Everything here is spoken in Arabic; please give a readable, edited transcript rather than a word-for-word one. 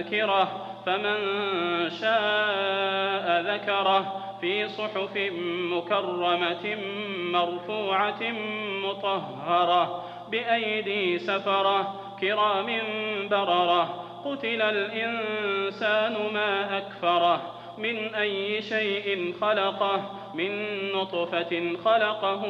ذكره فمن شاء ذكره في صحف مكرمة مرفوعة مطهرة بأيدي سفرة كرام بررة قتل الإنسان ما أكفره من أي شيء خلقه من نطفة خلقه